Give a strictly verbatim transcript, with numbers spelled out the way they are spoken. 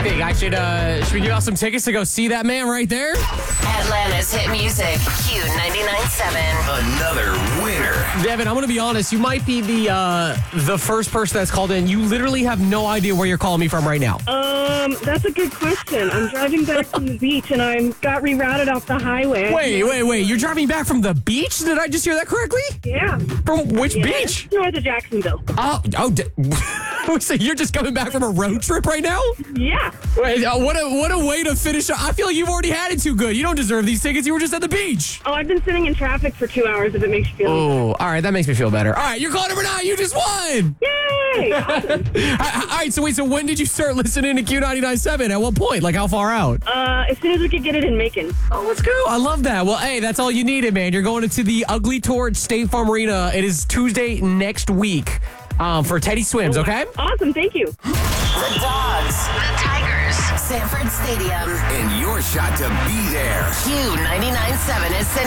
think? I should, uh, should we give out some tickets to go see that man right there? Atlanta's hit music, Q ninety-nine point seven. Another winner. Devin, I'm going to be honest. You might be the uh, the first person that's called in. You literally have no idea where you're calling me from right now. Um, that's a good question. I'm driving back from the beach and I got rerouted off the highway. Wait, wait, wait. You're driving back from the beach? Did I just hear that correctly? Yeah. From which Yeah. beach? North of Jacksonville. Oh, oh. D- so you're just coming back from a road trip right now? Yeah. Wait, uh, what a what a way to finish. I feel like you've already had it too good. You don't deserve these tickets. You were just at the beach. Oh, I've been sitting in traffic for two hours if it makes you feel Oh, all right. That makes me feel better. All right, you're calling number nine. You just won. Yay! Awesome. all right, so wait, so when did you start listening to Q ninety-nine point seven? At what point? Like, how far out? Uh, as soon as we could get it in Macon. Oh, let's go. I love that. Well, hey, that's all you needed, man. You're going into the Ugly Tour at State Farm Arena. It is Tuesday next week um, for Teddy Swims, okay? Awesome, thank you. The Dogs, the Tigers, Sanford Stadium. And your shot to be there. Q ninety-nine point seven is